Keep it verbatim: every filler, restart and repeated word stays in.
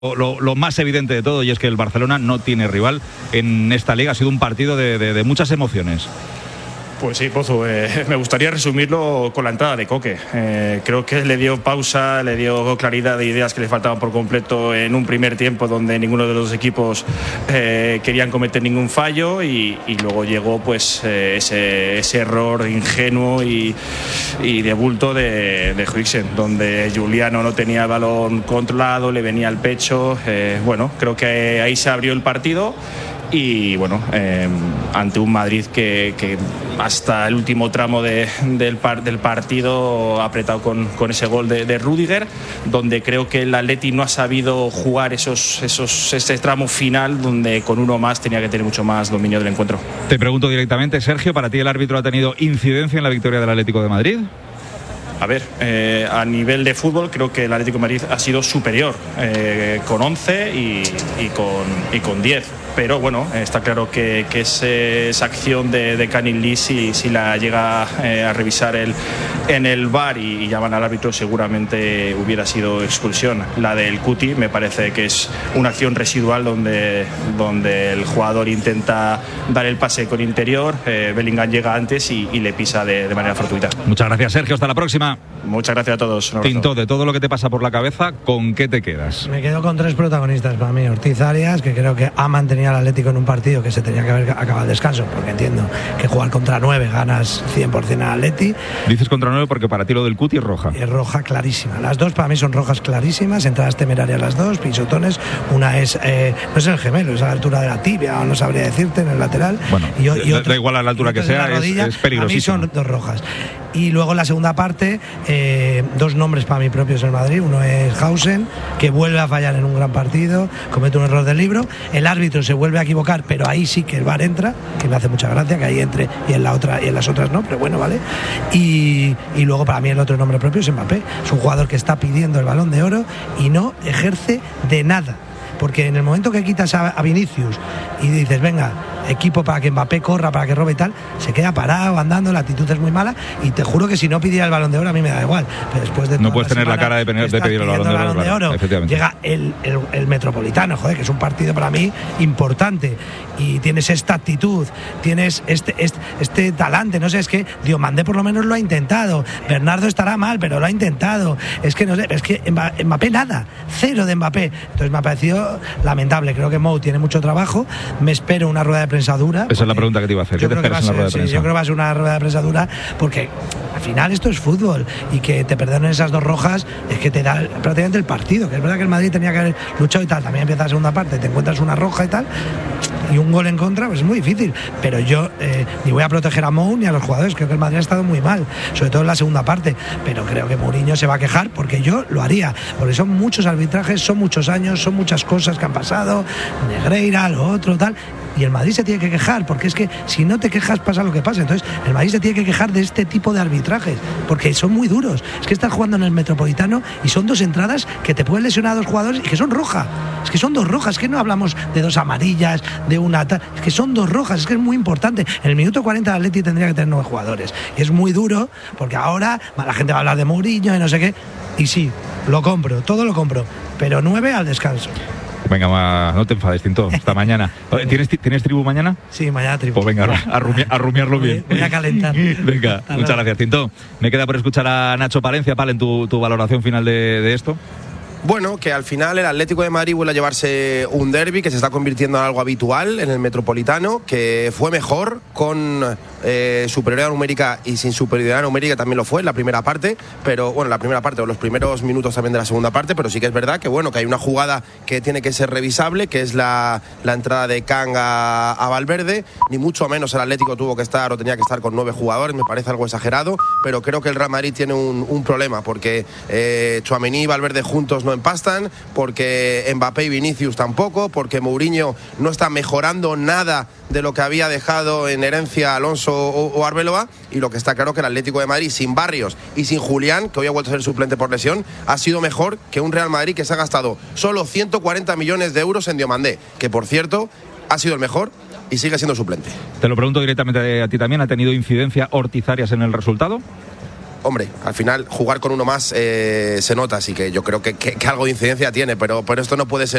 Lo, lo más evidente de todo, y es que el Barcelona no tiene rival en esta liga. Ha sido un partido de, de, de muchas emociones. Pues sí, Pozu, eh, me gustaría resumirlo con la entrada de Coque. Eh, creo que le dio pausa, le dio claridad de ideas que le faltaban por completo en un primer tiempo donde ninguno de los dos equipos eh, querían cometer ningún fallo, y, y luego llegó pues eh, ese, ese error ingenuo y, y de bulto de, de Huijsen, donde Giuliano no tenía el balón controlado, le venía al pecho. Eh, bueno, creo que ahí se abrió el partido. Y bueno, eh, ante un Madrid que, que hasta el último tramo de, del, par, del partido ha apretado con, con ese gol de, de Rüdiger, donde creo que el Atleti no ha sabido jugar esos, esos, ese tramo final donde con uno más tenía que tener mucho más dominio del encuentro. Te pregunto directamente, Sergio, ¿para ti el árbitro ha tenido incidencia en la victoria del Atlético de Madrid? A ver, eh, a nivel de fútbol creo que el Atlético de Madrid ha sido superior, eh, con once y, y, con, y con diez. Pero bueno, está claro que, que ese, esa acción de, de Canin Lee, si, si la llega eh, a revisar el, en el V A R y, y llaman al árbitro, seguramente hubiera sido expulsión. La del Cuti me parece que es una acción residual donde, donde el jugador intenta dar el pase con interior, eh, Bellingham llega antes y, y le pisa de, de manera fortuita. Muchas gracias, Sergio, hasta la próxima. Muchas gracias a todos. Tinto, de todo lo que te pasa por la cabeza, ¿con qué te quedas? Me quedo con tres protagonistas para mí. Ortiz Arias, que creo que ha mantenido al Atlético en un partido que se tenía que haber acabado el descanso, porque entiendo que jugar contra nueve ganas cien por ciento al Atleti. Dices contra nueve porque para ti lo del Cuti es roja. Es roja clarísima. Las dos para mí son rojas clarísimas, entradas temerarias las dos, pisotones. Una es, eh, no es el gemelo, es a la altura de la tibia, o no sabría decirte, en el lateral. Bueno, y, y otro, da igual a la altura que sea, rodilla, es, es peligrosísimo. A mí son dos rojas. Y luego en la segunda parte, eh, dos nombres para mí propios en Madrid. Uno es Hausen, que vuelve a fallar en un gran partido, comete un error del libro. El árbitro se vuelve a equivocar, pero ahí sí que el V A R entra, que me hace mucha gracia que ahí entre, y en la otra y en las otras no, pero bueno, vale. Y, y luego para mí el otro nombre propio es Mbappé. Es un jugador que está pidiendo el Balón de Oro y no ejerce de nada. Porque en el momento que quitas a, a Vinicius y dices, venga, equipo para que Mbappé corra, para que robe y tal, se queda parado, andando, la actitud es muy mala, y te juro que si no pidiera el Balón de Oro a mí me da igual, pero después de no puedes tener la cara de, de pedir el Balón de Oro, balón de oro efectivamente. Llega el, el, el Metropolitano, joder, que es un partido para mí importante, y tienes esta actitud, tienes este, este, este talante, no sé, es que Diomandé por lo menos lo ha intentado, Bernardo estará mal, pero lo ha intentado, es que no sé, es que Mbappé nada, cero de Mbappé, entonces me ha parecido lamentable. Creo que Mou tiene mucho trabajo, me espero una rueda de prensa dura. Esa es la pregunta que te iba a hacer, ¿qué te esperas en la rueda de prensa? Sí, yo creo que va a ser una rueda de prensa dura, porque al final esto es fútbol, y que te perdonen esas dos rojas es que te da prácticamente el partido, que es verdad que el Madrid tenía que haber luchado y tal, también empieza la segunda parte, te encuentras una roja y tal, y un gol en contra, pues es muy difícil, pero yo eh, ni voy a proteger a Mou ni a los jugadores, creo que el Madrid ha estado muy mal, sobre todo en la segunda parte, pero creo que Mourinho se va a quejar, porque yo lo haría, porque son muchos arbitrajes, son muchos años, son muchas cosas que han pasado, Negreira, lo otro, tal, y el Madrid se tiene que quejar, porque es que si no te quejas pasa lo que pasa. Entonces el Madrid se tiene que quejar de este tipo de arbitrajes, porque son muy duros. Es que estás jugando en el Metropolitano y son dos entradas que te pueden lesionar a dos jugadores y que son rojas. Es que son dos rojas, es que no hablamos de dos amarillas, de una tal, es que son dos rojas, es que es muy importante. En el minuto cuarenta el Atleti tendría que tener nueve jugadores. Y es muy duro, porque ahora la gente va a hablar de Mourinho y no sé qué, y sí, lo compro, todo lo compro, pero nueve al descanso. Venga, ma, no te enfades, Tinto, hasta mañana. ¿Tienes, ¿Tienes tribu mañana? Sí, mañana tribu. Pues venga, a, rumia, a rumiarlo bien. Voy a calentar. Venga, hasta muchas luego. Gracias, Tinto. Me queda por escuchar a Nacho Palencia. Palen, tu, tu valoración final de, de esto. Bueno, que al final el Atlético de Madrid vuelve a llevarse un derbi que se está convirtiendo en algo habitual en el Metropolitano, que fue mejor con eh, superioridad numérica y sin superioridad numérica, también lo fue en la primera parte, pero bueno, la primera parte o los primeros minutos también de la segunda parte, pero sí que es verdad que bueno, que hay una jugada que tiene que ser revisable, que es la, la entrada de Kang a, a Valverde, ni mucho menos el Atlético tuvo que estar o tenía que estar con nueve jugadores, me parece algo exagerado, pero creo que el Real Madrid tiene un, un problema, porque eh, Tchouaméni y Valverde juntos no empastan, porque Mbappé y Vinicius tampoco, porque Mourinho no está mejorando nada de lo que había dejado en herencia Alonso o, o Arbeloa, y lo que está claro que el Atlético de Madrid sin Barrios y sin Julián, que hoy ha vuelto a ser suplente por lesión, ha sido mejor que un Real Madrid que se ha gastado solo ciento cuarenta millones de euros en Diomandé, que por cierto ha sido el mejor y sigue siendo suplente. Te lo pregunto directamente a ti también, ¿ha tenido incidencia Ortiz Arias en el resultado? hombre, al final jugar con uno más eh, se nota, así que yo creo que, que, que algo de incidencia tiene, pero, pero esto no puede ser